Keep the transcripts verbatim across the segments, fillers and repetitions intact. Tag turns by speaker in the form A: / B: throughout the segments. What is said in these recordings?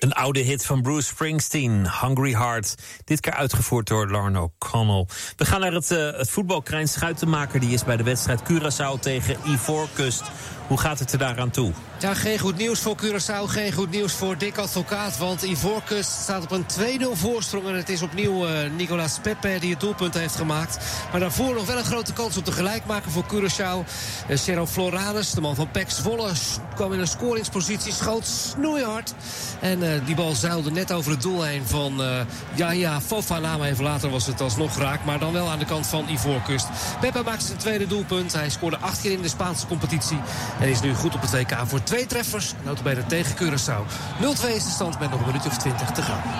A: Een oude hit van Bruce Springsteen, Hungry Heart. Dit keer uitgevoerd door Lauren O'Connell. We gaan naar het, uh, het voetbal. Krijn Schuitenmaker die is bij de wedstrijd Curaçao tegen Ivoorkust. Hoe gaat het er daaraan toe?
B: Ja, geen goed nieuws voor Curaçao, geen goed nieuws voor Dick Advocaat. Want Ivoorkust staat op een twee nul voorsprong. En het is opnieuw uh, Nicolas Pepe die het doelpunt heeft gemaakt. Maar daarvoor nog wel een grote kans op de gelijkmaker voor Curaçao. Uh, Cerro Floranus, de man van P E C Zwolle, kwam in een scoringspositie, schoot snoeihard. En uh, die bal zuilde net over het doel heen van uh, ja, ja, Fofana. Maar even later was het alsnog raak. Maar dan wel aan de kant van Ivoorkust. Pepe maakte zijn tweede doelpunt. Hij scoorde acht keer in de Spaanse competitie. En is nu goed op het W K voor twee treffers. Notabene tegen Curaçao. nul twee is de stand met nog een minuut of twintig te gaan.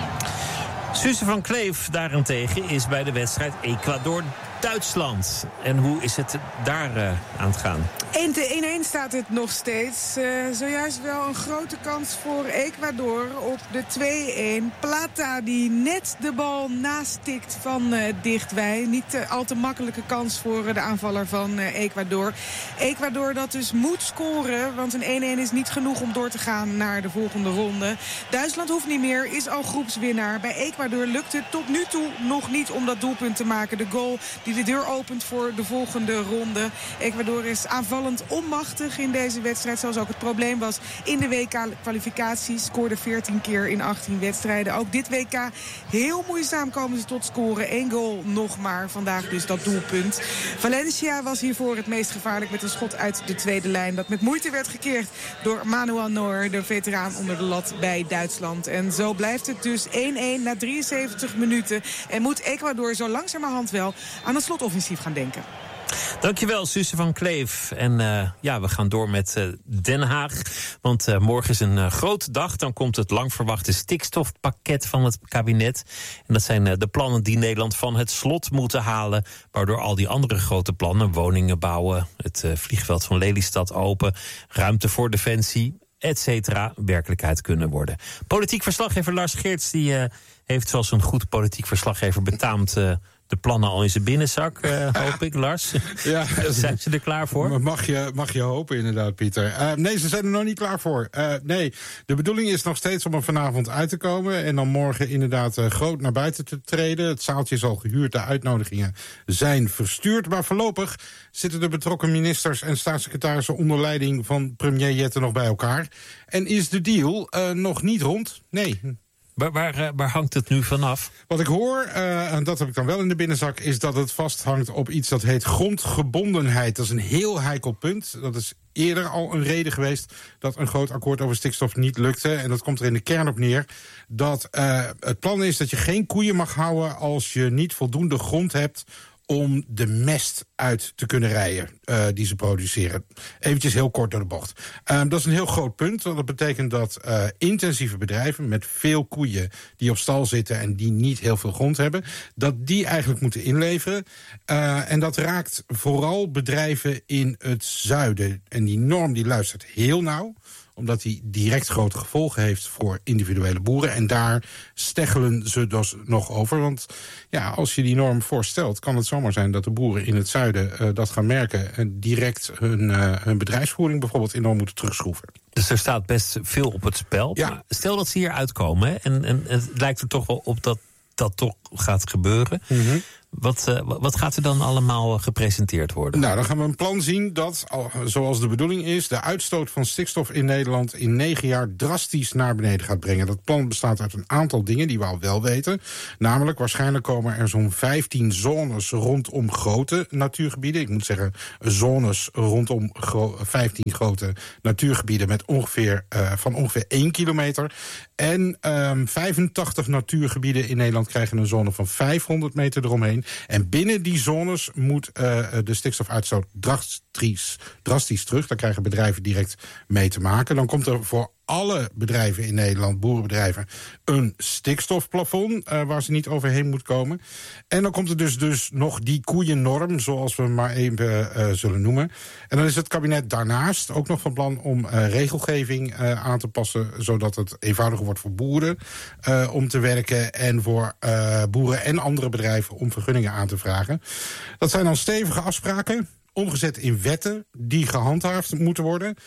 A: Suze van Kleef daarentegen is bij de wedstrijd Ecuador-Duitsland. En hoe is het daar uh, aan het gaan?
C: één-één staat het nog steeds. Uh, zojuist wel een grote kans voor Ecuador op de twee-één. Plata die net de bal nastikt van uh, dichtbij. Niet uh, al te makkelijke kans voor uh, de aanvaller van uh, Ecuador. Ecuador dat dus moet scoren, want een één-één is niet genoeg om door te gaan naar de volgende ronde. Duitsland hoeft niet meer, is al groepswinnaar. Bij Ecuador lukt het tot nu toe nog niet om dat doelpunt te maken. De goal die de deur opent voor de volgende ronde. Ecuador is aanvallend onmachtig in deze wedstrijd, zoals ook het probleem was in de W K-kwalificatie. Scoorde veertien keer in achttien wedstrijden. Ook dit W K heel moeizaam komen ze tot scoren. Eén goal nog maar. Vandaag dus dat doelpunt. Valencia was hiervoor het meest gevaarlijk met een schot uit de tweede lijn. Dat met moeite werd gekeerd door Manuel Neuer, de veteraan onder de lat bij Duitsland. En zo blijft het dus één-één na drieënzeventig minuten. En moet Ecuador zo langzamerhand wel aan het slotoffensief gaan denken.
A: Dankjewel, Suze van Kleef. En uh, ja, we gaan door met uh, Den Haag. Want uh, morgen is een uh, grote dag. Dan komt het lang verwachte stikstofpakket van het kabinet. En dat zijn uh, de plannen die Nederland van het slot moeten halen. Waardoor al die andere grote plannen, woningen bouwen, het uh, vliegveld van Lelystad open, ruimte voor defensie, et cetera, werkelijkheid kunnen worden. Politiek verslaggever Lars Geerts die, uh, heeft zoals een goed politiek verslaggever betaamt Uh, de plannen al in zijn binnenzak, uh, hoop ik, Lars.
D: Ja,
A: zijn ze er klaar voor?
D: Mag je, mag je hopen, inderdaad, Pieter. Uh, nee, ze zijn er nog niet klaar voor. Uh, nee, de bedoeling is nog steeds om er vanavond uit te komen en dan morgen inderdaad uh, groot naar buiten te treden. Het zaaltje is al gehuurd, de uitnodigingen zijn verstuurd. Maar voorlopig zitten de betrokken ministers en staatssecretarissen onder leiding van premier Jette nog bij elkaar. En is de deal uh, nog niet rond? Nee.
A: Waar, waar, waar hangt het nu vanaf?
D: Wat ik hoor, uh, en dat heb ik dan wel in de binnenzak, is dat het vasthangt op iets dat heet grondgebondenheid. Dat is een heel heikel punt. Dat is eerder al een reden geweest dat een groot akkoord over stikstof niet lukte. En dat komt er in de kern op neer dat uh, het plan is dat je geen koeien mag houden als je niet voldoende grond hebt om de mest uit te kunnen rijden uh, die ze produceren. Eventjes heel kort door de bocht. Uh, dat is een heel groot punt, want dat betekent dat uh, intensieve bedrijven met veel koeien die op stal zitten en die niet heel veel grond hebben, dat die eigenlijk moeten inleveren. Uh, en dat raakt vooral bedrijven in het zuiden. En die norm die luistert heel nauw, omdat die direct grote gevolgen heeft voor individuele boeren. En daar steggelen ze dus nog over. Want ja, als je die norm voorstelt, kan het zomaar zijn dat de boeren in het zuiden uh, dat gaan merken en direct hun, uh, hun bedrijfsvoering bijvoorbeeld enorm moeten terugschroeven.
A: Dus er staat best veel op het spel.
D: Ja.
A: Maar stel dat ze hier uitkomen, hè, en, en het lijkt er toch wel op dat dat toch gaat gebeuren.
D: Mm-hmm.
A: Wat, uh, wat gaat er dan allemaal gepresenteerd worden?
D: Nou, dan gaan we een plan zien dat, zoals de bedoeling is, de uitstoot van stikstof in Nederland in negen jaar drastisch naar beneden gaat brengen. Dat plan bestaat uit een aantal dingen die we al wel weten. Namelijk, waarschijnlijk komen er zo'n vijftien zones rondom grote natuurgebieden. Ik moet zeggen, zones rondom gro- vijftien grote natuurgebieden met ongeveer, uh, van ongeveer één kilometer. En um, vijfentachtig natuurgebieden in Nederland krijgen een zone van vijfhonderd meter eromheen. En binnen die zones moet uh, de stikstofuitstoot drastisch, drastisch terug. Daar krijgen bedrijven direct mee te maken. Dan komt er voor alle bedrijven in Nederland, boerenbedrijven, een stikstofplafond uh, waar ze niet overheen moet komen. En dan komt er dus, dus nog die koeiennorm, zoals we hem maar even uh, zullen noemen. En dan is het kabinet daarnaast ook nog van plan om uh, regelgeving uh, aan te passen, zodat het eenvoudiger wordt voor boeren uh, om te werken en voor uh, boeren en andere bedrijven om vergunningen aan te vragen. Dat zijn dan stevige afspraken, omgezet in wetten die gehandhaafd moeten worden.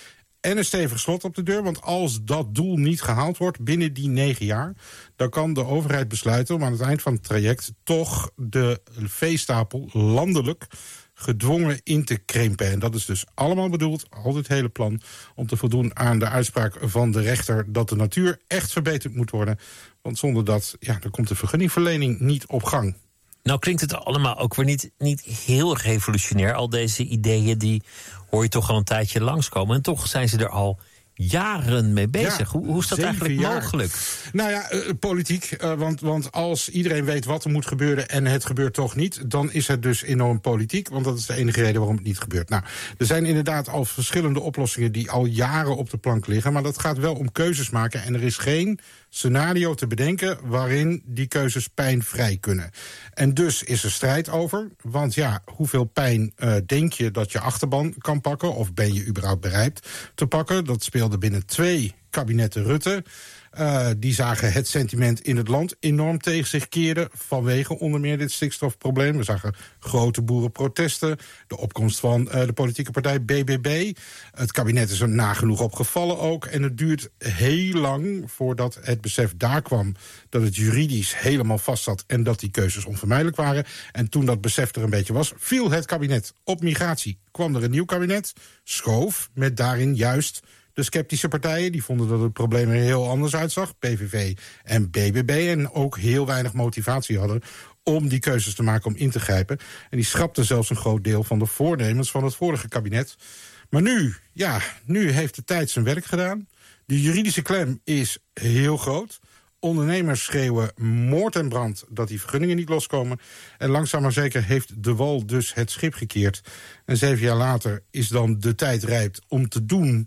D: en een stevig slot op de deur. Want als dat doel niet gehaald wordt binnen die negen jaar, dan kan de overheid besluiten om aan het eind van het traject toch de veestapel landelijk gedwongen in te krimpen. En dat is dus allemaal bedoeld, al dit hele plan, om te voldoen aan de uitspraak van de rechter dat de natuur echt verbeterd moet worden. Want zonder dat, ja, dan komt de vergunningverlening niet op gang.
A: Nou klinkt het allemaal ook weer niet, niet heel revolutionair. Al deze ideeën die hoor je toch al een tijdje langskomen. En toch zijn ze er al jaren mee bezig. Ja, hoe, hoe is dat eigenlijk jaar. mogelijk?
D: Nou ja, uh, politiek. Uh, want, want als iedereen weet wat er moet gebeuren en het gebeurt toch niet, dan is het dus enorm politiek. Want dat is de enige reden waarom het niet gebeurt. Nou, er zijn inderdaad al verschillende oplossingen die al jaren op de plank liggen. Maar dat gaat wel om keuzes maken. En er is geen scenario te bedenken waarin die keuzes pijnvrij kunnen. En dus is er strijd over. Want ja, hoeveel pijn uh, denk je dat je achterban kan pakken? Of ben je überhaupt bereid te pakken? Dat speelde binnen twee kabinetten Rutte. Uh, die zagen het sentiment in het land enorm tegen zich keren vanwege onder meer dit stikstofprobleem. We zagen grote boerenprotesten, de opkomst van uh, de politieke partij B B B. Het kabinet is er nagenoeg op gevallen ook. En het duurt heel lang voordat het besef daar kwam dat het juridisch helemaal vast zat en dat die keuzes onvermijdelijk waren. En toen dat besef er een beetje was, viel het kabinet op migratie. Kwam er een nieuw kabinet, schoof met daarin juist de sceptische partijen. Die vonden dat het probleem er heel anders uitzag. P V V en B B B. En ook heel weinig motivatie hadden om die keuzes te maken, om in te grijpen. En die schrapten zelfs een groot deel van de voornemens van het vorige kabinet. Maar nu, ja, nu heeft de tijd zijn werk gedaan. De juridische klem is heel groot. Ondernemers schreeuwen moord en brand dat die vergunningen niet loskomen. En langzaam maar zeker heeft de wal dus het schip gekeerd. En zeven jaar later is dan de tijd rijp om te doen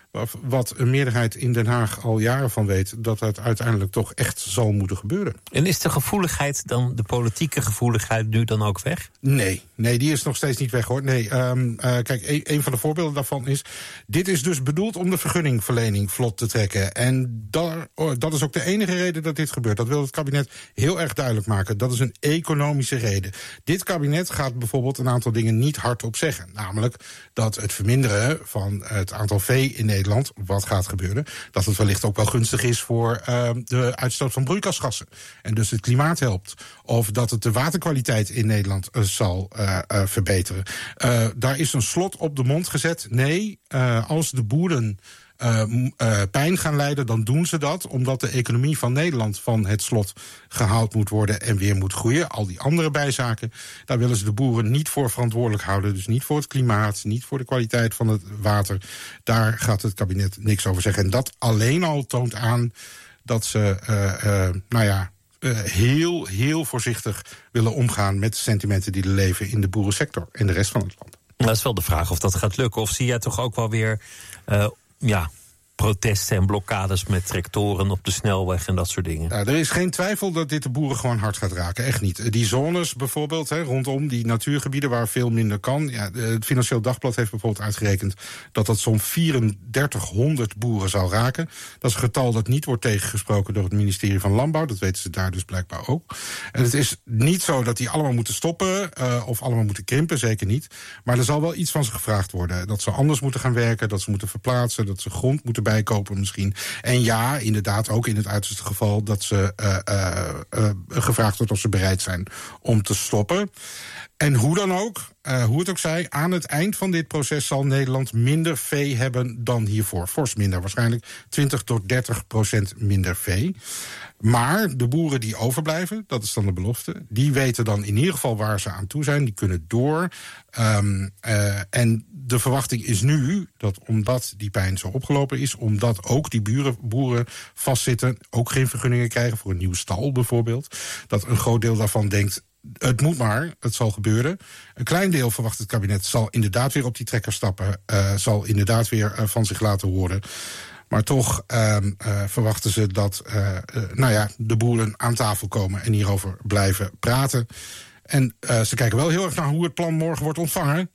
D: wat een meerderheid in Den Haag al jaren van weet, dat het uiteindelijk toch echt zal moeten gebeuren.
A: En is de gevoeligheid dan, de politieke gevoeligheid, nu dan ook weg?
D: Nee, nee, die is nog steeds niet weg, hoor. Nee, um, uh, kijk, een, een van de voorbeelden daarvan is, dit is dus bedoeld om de vergunningverlening vlot te trekken. En daar, oh, dat is ook de enige reden dat dit gebeurt. Dat wil het kabinet heel erg duidelijk maken. Dat is een economische reden. Dit kabinet gaat bijvoorbeeld een aantal dingen niet hardop zeggen. Namelijk dat het verminderen van het aantal vee in Nederland, wat gaat gebeuren, dat het wellicht ook wel gunstig is voor uh, de uitstoot van broeikasgassen. En dus het klimaat helpt. Of dat het de waterkwaliteit in Nederland uh, zal uh, uh, verbeteren. Uh, daar is een slot op de mond gezet. Nee, uh, als de boeren Uh, uh, pijn gaan lijden, dan doen ze dat omdat de economie van Nederland van het slot gehaald moet worden en weer moet groeien. Al die andere bijzaken, daar willen ze de boeren niet voor verantwoordelijk houden. Dus niet voor het klimaat, niet voor de kwaliteit van het water. Daar gaat het kabinet niks over zeggen. En dat alleen al toont aan dat ze, uh, uh, nou ja, uh, heel, heel voorzichtig willen omgaan met de sentimenten die er leven in de boerensector en de rest van het land.
A: Dat is wel de vraag of dat gaat lukken. Of zie jij toch ook wel weer Uh, ja, protesten en blokkades met tractoren op de snelweg en dat soort dingen?
D: Nou, er is geen twijfel dat dit de boeren gewoon hard gaat raken. Echt niet. Die zones bijvoorbeeld, hè, rondom die natuurgebieden waar veel minder kan. Ja, het Financieel Dagblad heeft bijvoorbeeld uitgerekend dat dat zo'n drieëndertighonderd boeren zal raken. Dat is een getal dat niet wordt tegengesproken door het ministerie van Landbouw. Dat weten ze daar dus blijkbaar ook. En het is niet zo dat die allemaal moeten stoppen uh, of allemaal moeten krimpen, zeker niet. Maar er zal wel iets van ze gevraagd worden. Dat ze anders moeten gaan werken, dat ze moeten verplaatsen, dat ze grond moeten bijkopen misschien. En ja, inderdaad ook in het uiterste geval dat ze uh, uh, uh, gevraagd wordt of ze bereid zijn om te stoppen. En hoe dan ook, uh, hoe het ook zij, aan het eind van dit proces zal Nederland minder vee hebben dan hiervoor. Fors minder, waarschijnlijk twintig tot dertig procent minder vee. Maar de boeren die overblijven, dat is dan de belofte, die weten dan in ieder geval waar ze aan toe zijn. Die kunnen door. Um, uh, en de verwachting is nu dat omdat die pijn zo opgelopen is, omdat ook die buren, boeren vastzitten, ook geen vergunningen krijgen voor een nieuwe stal bijvoorbeeld, dat een groot deel daarvan denkt, het moet maar, het zal gebeuren. Een klein deel, verwacht het kabinet, zal inderdaad weer op die trekker stappen, uh, zal inderdaad weer uh, van zich laten horen. Maar toch uh, uh, verwachten ze dat uh, uh, nou ja, de boeren aan tafel komen en hierover blijven praten. En uh, ze kijken wel heel erg naar hoe het plan morgen wordt ontvangen.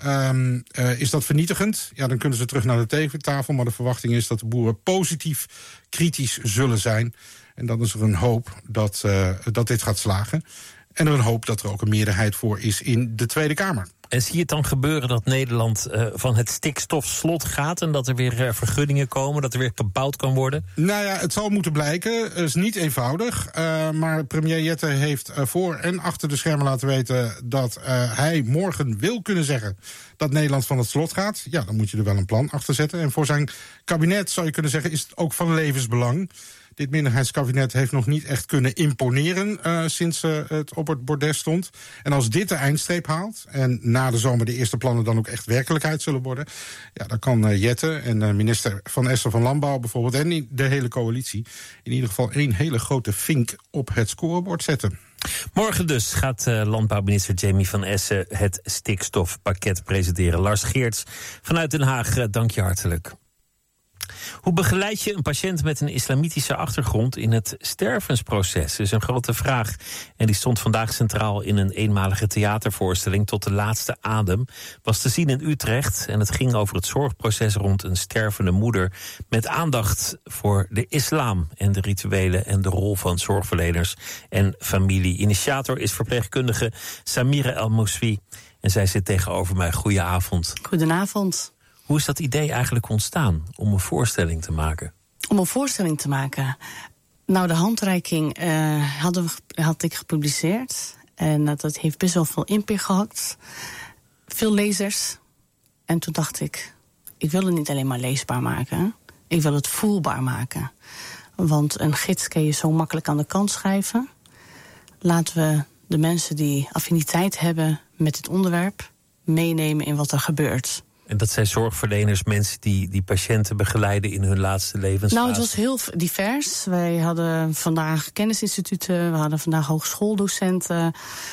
D: Um, uh, is dat vernietigend? Ja, dan kunnen ze terug naar de tekentafel. Maar de verwachting is dat de boeren positief kritisch zullen zijn. En dan is er een hoop dat, uh, dat dit gaat slagen. En er een hoop dat er ook een meerderheid voor is in de Tweede Kamer.
A: En zie je het dan gebeuren dat Nederland uh, van het stikstofslot gaat en dat er weer uh, vergunningen komen, dat er weer gebouwd kan worden?
D: Nou ja, het zal moeten blijken. Het is niet eenvoudig. Uh, maar premier Jette heeft uh, voor en achter de schermen laten weten dat uh, hij morgen wil kunnen zeggen dat Nederland van het slot gaat. Ja, dan moet je er wel een plan achter zetten. En voor zijn kabinet, zou je kunnen zeggen, is het ook van levensbelang. Dit minderheidskabinet heeft nog niet echt kunnen imponeren uh, sinds uh, het op het bordes stond. En als dit de eindstreep haalt en na de zomer de eerste plannen dan ook echt werkelijkheid zullen worden, ja, dan kan uh, Jette en uh, minister Van Essen van Landbouw bijvoorbeeld en de hele coalitie in ieder geval één hele grote vink op het scorebord zetten.
A: Morgen dus gaat uh, landbouwminister Jamie van Essen het stikstofpakket presenteren. Lars Geerts vanuit Den Haag, uh, dank je hartelijk. Hoe begeleid je een patiënt met een islamitische achtergrond in het stervensproces? Dat is een grote vraag. En die stond vandaag centraal in een eenmalige theatervoorstelling Tot de laatste adem. Was te zien in Utrecht en het ging over het zorgproces rond een stervende moeder, met aandacht voor de islam en de rituelen en de rol van zorgverleners en familie. Initiator is verpleegkundige Samira El Mouswi en zij zit tegenover mij. Goedenavond.
E: Goedenavond.
A: Hoe is dat idee eigenlijk ontstaan om een voorstelling te maken?
E: Om een voorstelling te maken? Nou, de handreiking uh, hadden we, had ik gepubliceerd. En uh, dat heeft best wel veel impact gehad. Veel lezers. En toen dacht ik, ik wil het niet alleen maar leesbaar maken. Ik wil het voelbaar maken. Want een gids kun je zo makkelijk aan de kant schrijven. Laten we de mensen die affiniteit hebben met dit onderwerp meenemen in wat er gebeurt.
A: En dat zijn zorgverleners, mensen die, die patiënten begeleiden in hun laatste levensfase?
E: Nou, het was heel divers. Wij hadden vandaag kennisinstituten, we hadden vandaag hogeschooldocenten,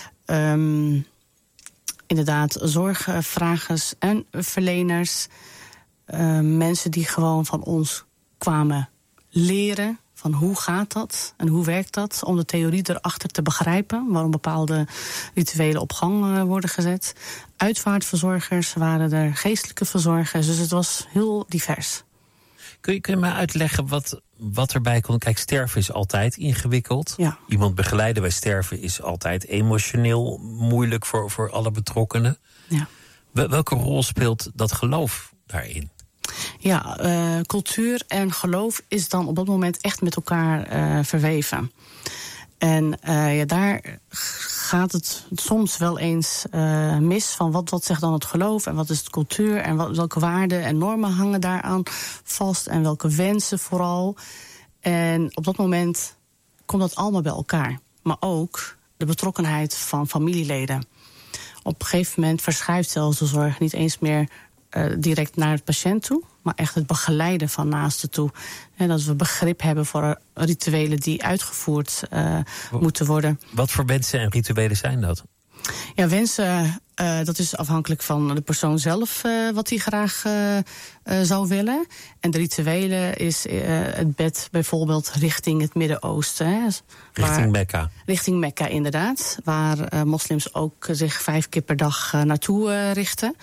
E: Um, inderdaad, zorgvragers en verleners. Uh, mensen die gewoon van ons kwamen leren van hoe gaat dat en hoe werkt dat, om de theorie erachter te begrijpen, waarom bepaalde rituelen op gang uh, worden gezet. Uitvaartverzorgers waren er, geestelijke verzorgers, dus het was heel divers.
A: Kun je, kun je mij uitleggen wat, wat erbij komt? Kijk, sterven is altijd ingewikkeld.
E: Ja.
A: Iemand begeleiden bij sterven is altijd emotioneel moeilijk voor, voor alle betrokkenen.
E: Ja.
A: Welke rol speelt dat geloof daarin?
E: Ja, uh, cultuur en geloof is dan op dat moment echt met elkaar uh, verweven. En uh, ja, daar gaat het soms wel eens uh, mis van wat, wat zegt dan het geloof en wat is de cultuur en wat, welke waarden en normen hangen daaraan vast en welke wensen vooral. En op dat moment komt dat allemaal bij elkaar. Maar ook de betrokkenheid van familieleden. Op een gegeven moment verschuift zelfs de zorg niet eens meer uh, direct naar het patiënt toe, maar echt het begeleiden van naasten toe. En dat we begrip hebben voor rituelen die uitgevoerd uh, moeten worden.
A: Wat voor wensen en rituelen zijn dat?
E: Ja, wensen, uh, dat is afhankelijk van de persoon zelf uh, wat hij graag uh, uh, zou willen. En de rituelen is uh, het bed bijvoorbeeld richting het Midden-Oosten. Hè,
A: richting
E: waar,
A: Mekka. Richting
E: Mekka, inderdaad. Waar uh, moslims ook zich vijf keer per dag uh, naartoe uh, richten.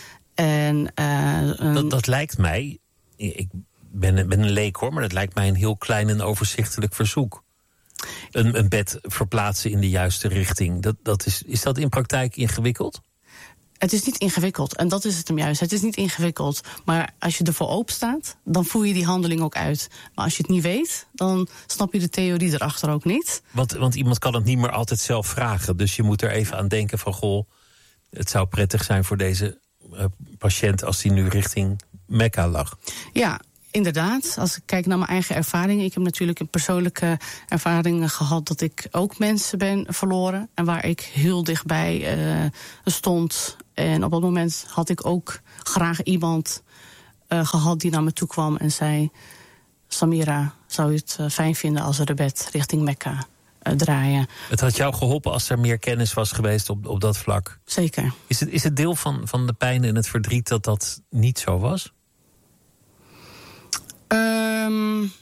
E: En, uh, um,
A: dat, dat lijkt mij, ik ben, ben een leek hoor, maar dat lijkt mij een heel klein en overzichtelijk verzoek. Een, een bed verplaatsen in de juiste richting. Dat, dat is, is dat in praktijk ingewikkeld?
E: Het is niet ingewikkeld. En dat is het hem juist. Het is niet ingewikkeld. Maar als je ervoor open staat, dan voer je die handeling ook uit. Maar als je het niet weet, dan snap je de theorie erachter ook niet.
A: Want, want iemand kan het niet meer altijd zelf vragen. Dus je moet er even aan denken van, goh, het zou prettig zijn voor deze uh, patiënt als die nu richting Mekka lag.
E: Ja, inderdaad, als ik kijk naar mijn eigen ervaring. Ik heb natuurlijk een persoonlijke ervaring gehad dat ik ook mensen ben verloren. En waar ik heel dichtbij uh, stond. En op dat moment had ik ook graag iemand uh, gehad die naar me toe kwam en zei: Samira, zou je het uh, fijn vinden als we de bed richting Mekka uh, draaien?
A: Het had jou geholpen als er meer kennis was geweest op, op dat vlak?
E: Zeker.
A: Is het, is het deel van, van de pijn en het verdriet dat dat niet zo was?
E: Um,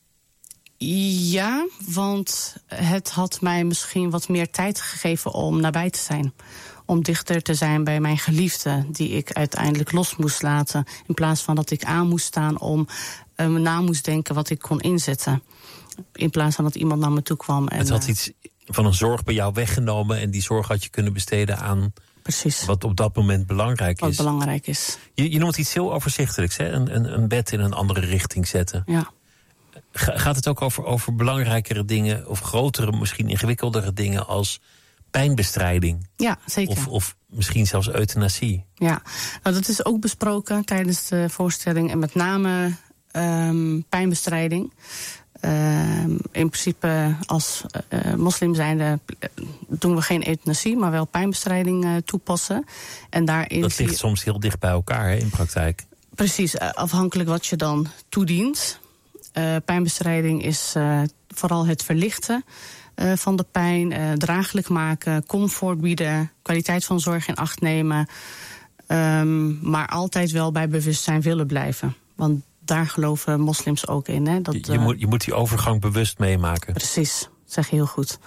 E: ja, want het had mij misschien wat meer tijd gegeven om nabij te zijn. Om dichter te zijn bij mijn geliefde, die ik uiteindelijk los moest laten. In plaats van dat ik aan moest staan om uh, na moest denken wat ik kon inzetten. In plaats van dat iemand naar me toe kwam. En,
A: het had iets van een zorg bij jou weggenomen en die zorg had je kunnen besteden aan
E: precies.
A: Wat op dat moment belangrijk
E: Wat
A: is.
E: belangrijk is.
A: Je, je noemt iets heel overzichtelijks, hè? Een, een, een bed in een andere richting zetten.
E: Ja.
A: Ga, gaat het ook over, over belangrijkere dingen, of grotere, misschien ingewikkeldere dingen als pijnbestrijding?
E: Ja, zeker.
A: Of, of misschien zelfs euthanasie?
E: Ja, nou, dat is ook besproken tijdens de voorstelling. En met name um, pijnbestrijding. Uh, in principe als uh, moslim zijnde uh, doen we geen euthanasie, maar wel pijnbestrijding uh, toepassen. En daarin
A: dat ligt soms heel dicht bij elkaar, hè, in praktijk.
E: Precies, uh, afhankelijk wat je dan toedient. Uh, pijnbestrijding is uh, vooral het verlichten uh, van de pijn, uh, draaglijk maken, comfort bieden, kwaliteit van zorg in acht nemen. Um, maar altijd wel bij bewustzijn willen blijven. Want daar geloven moslims ook in. Hè, dat,
A: je, je, moet, je moet die overgang bewust meemaken.
E: Precies, dat zeg je heel goed.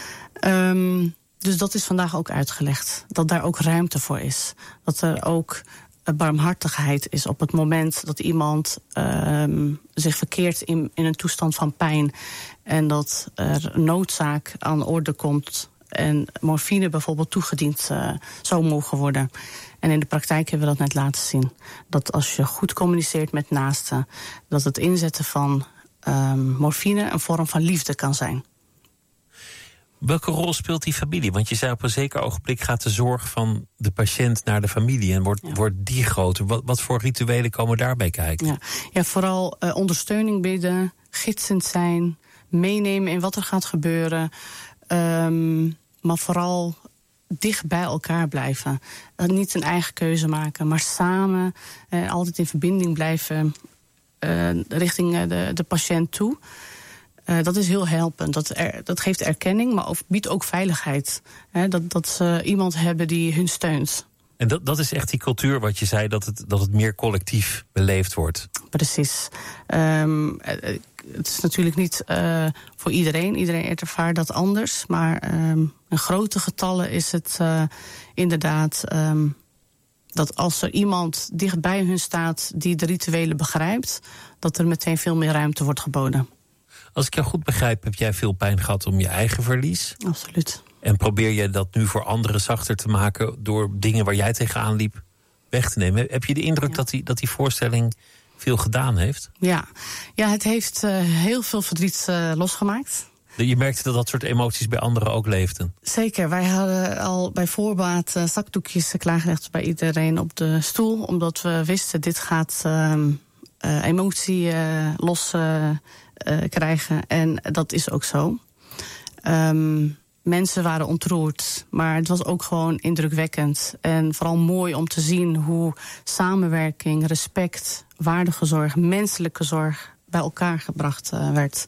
E: Um, dus dat is vandaag ook uitgelegd. Dat daar ook ruimte voor is. Dat er ook barmhartigheid is op het moment dat iemand um, zich verkeert in, in een toestand van pijn. En dat er noodzaak aan de orde komt. En morfine bijvoorbeeld toegediend uh, zou mogen worden. En in de praktijk hebben we dat net laten zien. Dat als je goed communiceert met naasten, dat het inzetten van um, morfine een vorm van liefde kan zijn.
A: Welke rol speelt die familie? Want je zei op een zeker ogenblik gaat de zorg van de patiënt naar de familie en wordt, ja. wordt die groter. Wat, wat voor rituelen komen daarbij kijken?
E: Ja, ja vooral uh, ondersteuning bieden, gidsend zijn, meenemen in wat er gaat gebeuren. Um, maar vooral dicht bij elkaar blijven. Uh, niet een eigen keuze maken, maar samen uh, altijd in verbinding blijven uh, richting uh, de, de patiënt toe. Uh, dat is heel helpend. Dat, er, dat geeft erkenning, maar ook, biedt ook veiligheid. Hè, dat, dat ze iemand hebben die hun steunt.
A: En dat, dat is echt die cultuur wat je zei, dat het, dat het meer collectief beleefd wordt.
E: Precies. Um, het is natuurlijk niet uh, voor iedereen. Iedereen ervaart dat anders. Maar um, in grote getallen is het uh, inderdaad um, dat als er iemand dicht bij hun staat die de rituelen begrijpt, dat er meteen veel meer ruimte wordt geboden.
A: Als ik jou goed begrijp, heb jij veel pijn gehad om je eigen verlies?
E: Absoluut.
A: En probeer je dat nu voor anderen zachter te maken door dingen waar jij tegenaan liep weg te nemen? Heb je de indruk ja. dat, die, dat die voorstelling veel gedaan heeft?
E: Ja, ja het heeft uh, heel veel verdriet uh, losgemaakt.
A: Je merkte dat dat soort emoties bij anderen ook leefden? Zeker.
E: Wij hadden al bij voorbaat uh, zakdoekjes klaargelegd bij iedereen op de stoel. Omdat we wisten, dit gaat uh, uh, emotie uh, los uh, uh, krijgen. En dat is ook zo. Um, Mensen waren ontroerd, maar het was ook gewoon indrukwekkend. En vooral mooi om te zien hoe samenwerking, respect, waardige zorg, menselijke zorg bij elkaar gebracht uh, werd.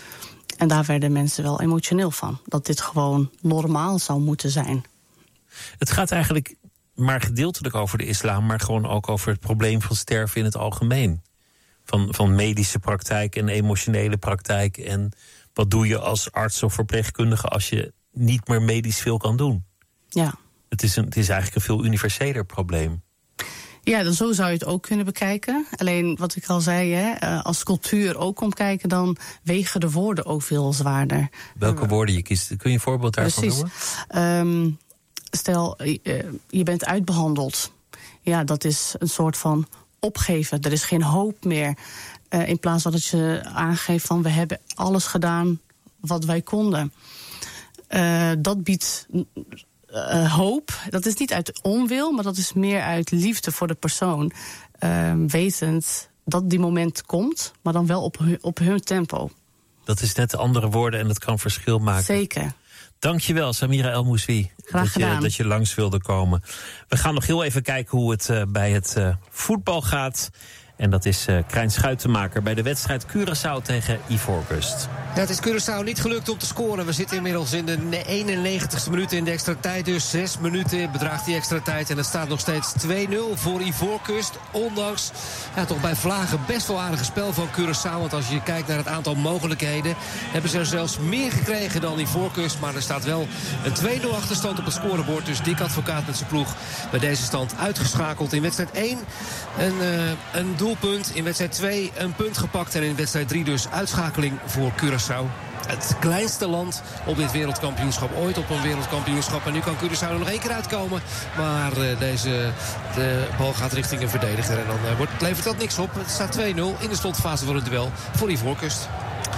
E: En daar werden mensen wel emotioneel van. Dat dit gewoon normaal zou moeten zijn.
A: Het gaat eigenlijk maar gedeeltelijk over de islam, maar gewoon ook over het probleem van sterven in het algemeen. Van, van medische praktijk en emotionele praktijk. En wat doe je als arts of verpleegkundige als je niet meer medisch veel kan doen?
E: Ja.
A: Het is, een, het is eigenlijk een veel universeler probleem.
E: Ja, dan zo zou je het ook kunnen bekijken. Alleen wat ik al zei, hè, als cultuur ook komt kijken, dan wegen de woorden ook veel zwaarder.
A: Welke woorden je kiest? Kun je een voorbeeld daarvan
E: Precies.
A: noemen?
E: Um, stel, je bent uitbehandeld. Ja, dat is een soort van opgeven. Er is geen hoop meer. Uh, in plaats van dat je aangeeft van we hebben alles gedaan wat wij konden. Uh, dat biedt uh, hoop. Dat is niet uit onwil, maar dat is meer uit liefde voor de persoon. Uh, wetend dat die moment komt, maar dan wel op hun, op hun tempo.
A: Dat is net andere woorden en dat kan verschil maken.
E: Zeker.
A: Dankjewel, Samira El Mouswi,
E: Graag
A: dat
E: gedaan.
A: je, dat je langs wilde komen. We gaan nog heel even kijken hoe het uh, bij het uh, voetbal gaat. En dat is uh, Krijn Schuitenmaker bij de wedstrijd Curaçao tegen Ivoorkust.
B: Ja, het is Curaçao niet gelukt om te scoren. We zitten inmiddels in de eenennegentigste minuut in de extra tijd. Dus zes minuten bedraagt die extra tijd. En het staat nog steeds twee nul voor Ivoorkust. Ondanks ja, toch bij Vlagen best wel aardige spel van Curaçao. Want als je kijkt naar het aantal mogelijkheden, hebben ze er zelfs meer gekregen dan Ivoorkust. Maar er staat wel een twee nul achterstand op het scorebord. Dus Dick Advocaat met zijn ploeg bij deze stand uitgeschakeld. In wedstrijd één een, uh, een doelpunt. In wedstrijd twee een punt gepakt. En in wedstrijd drie dus uitschakeling voor Curaçao. het kleinste land op dit wereldkampioenschap. Ooit op een wereldkampioenschap. En nu kan Curaçao er nog één keer uitkomen. Maar uh, deze de bal gaat richting een verdediger. En dan uh, wordt, levert dat niks op. Het staat twee nul in de slotfase van het duel voor Ivoorkust.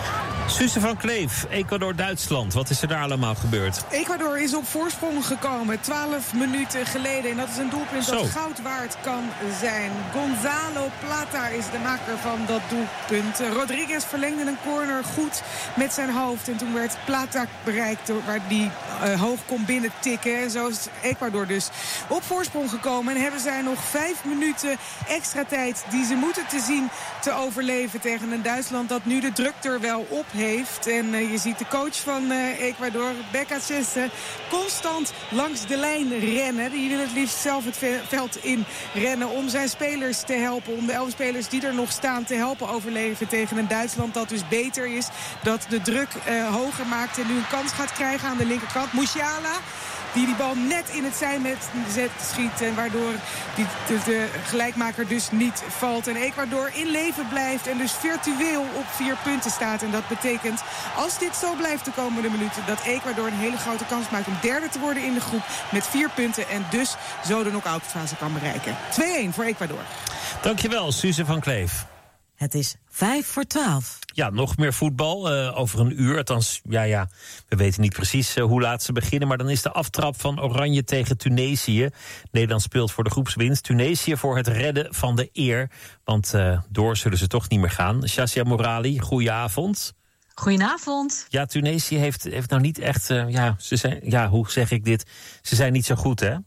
A: Suze van Kleef, Ecuador-Duitsland. Wat is er daar allemaal gebeurd?
C: Ecuador is op voorsprong gekomen, twaalf minuten geleden. En dat is een doelpunt
A: Zo.
C: dat goud waard kan zijn. Gonzalo Plata is de maker van dat doelpunt. Rodriguez verlengde een corner goed met zijn hoofd. En toen werd Plata bereikt waar die uh, hoog kon binnen tikken. En zo is Ecuador dus op voorsprong gekomen. En hebben zij nog vijf minuten extra tijd die ze moeten te zien te overleven tegen een Duitsland dat nu de druk er wel op heeft. En uh, je ziet de coach van uh, Ecuador, Becachese, constant langs de lijn rennen. Die wil het liefst zelf het ve- veld in rennen om zijn spelers te helpen. Om de elf spelers die er nog staan te helpen overleven tegen een Duitsland dat dus beter is. Dat de druk uh, hoger maakt en nu een kans gaat krijgen aan de linkerkant. Musiala, die die bal net in het zijnet schiet. En waardoor die, de, de gelijkmaker dus niet valt. En Ecuador in leven blijft en dus virtueel op vier punten staat. En dat betekent, als dit zo blijft de komende minuten, dat Ecuador een hele grote kans maakt om derde te worden in de groep met vier punten. En dus zo de knock-out fase kan bereiken. twee-één voor Ecuador.
A: Dankjewel, Suze van Kleef.
F: Het is vijf voor twaalf.
A: Ja, nog meer voetbal. Uh, over een uur. Althans, ja, ja, we weten niet precies uh, hoe laat ze beginnen. Maar dan is de aftrap van Oranje tegen Tunesië. Nederland speelt voor de groepswinst. Tunesië voor het redden van de eer. Want uh, door zullen ze toch niet meer gaan. Shazia Morali, goedenavond.
G: Goedenavond.
A: Ja, Tunesië heeft, heeft nou niet echt... Uh, ja, ze zijn, ja, hoe zeg ik dit? Ze zijn niet zo goed, hè?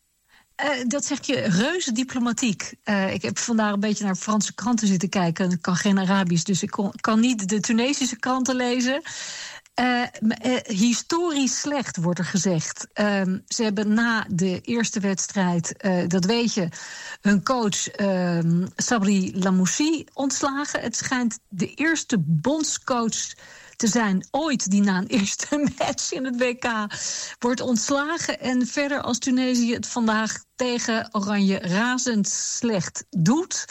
G: Uh, dat zeg je reuze diplomatiek. Uh, ik heb vandaag een beetje naar Franse kranten zitten kijken. Ik kan geen Arabisch, dus ik kon, kan niet de Tunesische kranten lezen. Uh, uh, historisch slecht, wordt er gezegd. Uh, ze hebben na de eerste wedstrijd, uh, dat weet je, hun coach uh, Sabri Lamouchi ontslagen. Het schijnt de eerste bondscoach te zijn ooit die na een eerste match in het W K wordt ontslagen. En verder, als Tunesië het vandaag tegen Oranje razend slecht doet,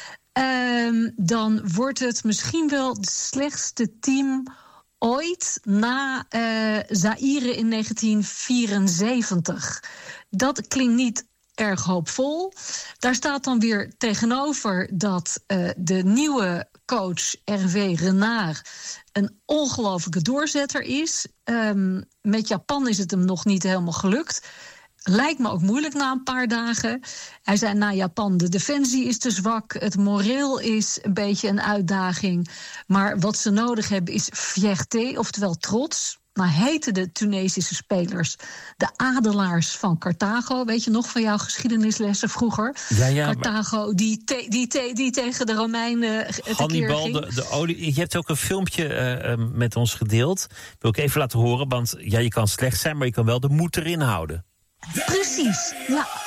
G: uh, dan wordt het misschien wel het slechtste team ooit na uh, Zaïre in negentien vierenzeventig. Dat klinkt niet erg hoopvol. Daar staat dan weer tegenover dat uh, de nieuwe coach Hervé Renard een ongelofelijke doorzetter is. Um, met Japan is het hem nog niet helemaal gelukt. Lijkt me ook moeilijk na een paar dagen. Hij zei na Japan, de defensie is te zwak. Het moreel is een beetje een uitdaging. Maar wat ze nodig hebben is fierté, oftewel trots. Nou heten de Tunesische spelers de adelaars van Carthago. Weet je nog van jouw geschiedenislessen vroeger?
A: Ja, ja,
G: Carthago, maar die, te, die, te, die tegen de Romeinen tekeer
A: Hannibal,
G: ging.
A: de, de olie. Je hebt ook een filmpje uh, uh, met ons gedeeld. Wil ik even laten horen, want ja, je kan slecht zijn, maar je kan wel de moed erin houden.
G: Precies, ja.